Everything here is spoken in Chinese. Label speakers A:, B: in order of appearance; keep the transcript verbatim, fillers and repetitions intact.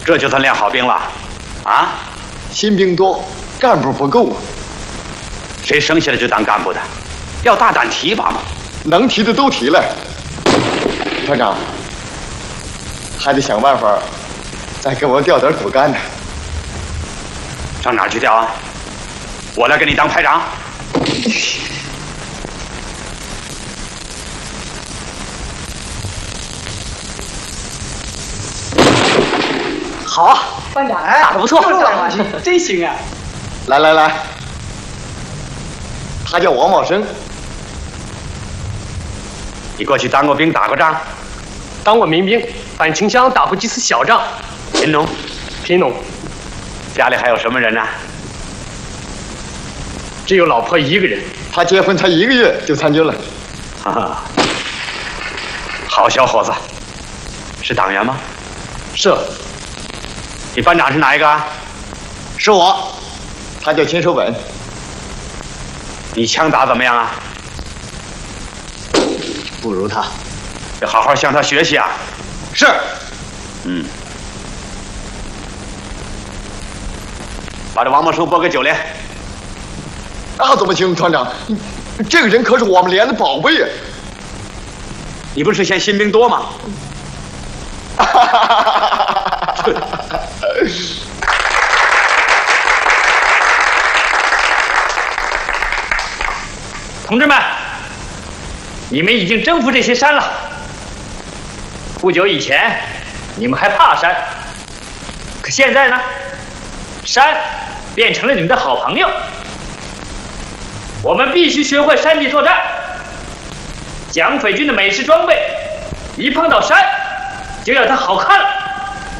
A: 这就算练好兵了，啊？
B: 新兵多，干部不够啊。
A: 谁生下来就当干部的？要大胆提拔嘛。
B: 能提的都提了。团长，还得想办法再给我调点骨干呢。
A: 上哪儿去调啊？我来给你当排长。
C: 好啊，班长，打得不错，真行啊！
B: 来来来，他叫王茂生。
A: 你过去当过兵，打过仗？
C: 当过民兵，反清乡打过几次小仗。
A: 贫农，
C: 贫农。
A: 家里还有什么人呢？
C: 只有老婆一个人。
B: 他结婚才一个月就参军了。
A: 哈哈，好小伙子，是党员吗？
C: 是。
A: 你班长是哪一个？
B: 是我，他叫秦守本。
A: 你枪打怎么样啊？
C: 不如他，
A: 得好好向他学习啊。
B: 是。
A: 嗯。把这王茂生拨给九连。
B: 那怎么行，团长？这个人可是我们连的宝贝呀！
A: 你不是嫌新兵多吗？哈哈哈哈哈！
C: 同志们，你们已经征服这些山了。不久以前，你们还怕山，可现在呢，山变成了你们的好朋友。我们必须学会山地作战。蒋匪军的美式装备，一碰到山，就要它好看了。